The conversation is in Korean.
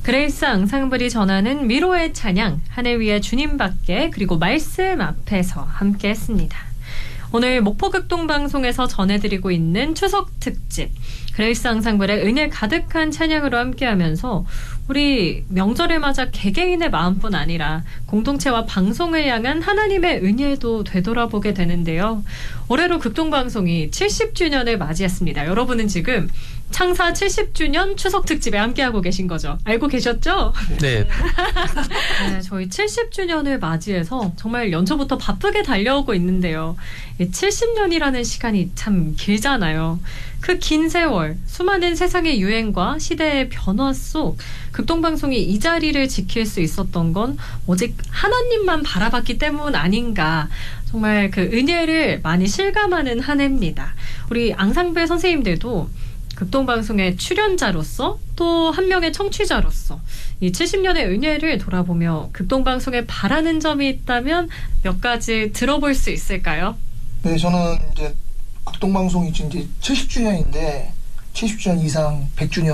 그레이스 앙상블이 전하는 위로의 찬양, 하늘 위에 주님밖에, 그리고 말씀 앞에서 함께 했습니다. 오늘 목포극동방송에서 전해드리고 있는 추석 특집, 그레이스 앙상블의 은혜 가득한 찬양으로 함께하면서 우리 명절을 맞아 개개인의 마음뿐 아니라 공동체와 방송을 향한 하나님의 은혜도 되돌아보게 되는데요. 올해로 극동방송이 70주년을 맞이했습니다. 여러분은 지금 창사 70주년 추석 특집에 함께하고 계신 거죠. 알고 계셨죠? 네. 네, 저희 70주년을 맞이해서 정말 연초부터 바쁘게 달려오고 있는데요. 70년이라는 시간이 참 길잖아요. 그 긴 세월, 수많은 세상의 유행과 시대의 변화 속 극동방송이 이 자리를 지킬 수 있었던 건 오직 하나님만 바라봤기 때문 아닌가. 정말 그 은혜를 많이 실감하는 한 해입니다. 우리 앙상블 선생님들도 극동방송의 출연자로서 또 한 명의 청취자로서 이 70년의 은혜를 돌아보며 극동방송에 바라는 점이 있다면 몇 가지 들어볼 수 있을까요? 네, 저는 이제 극동방송이 지금 이제 70주년인데 70주년 이상 100주년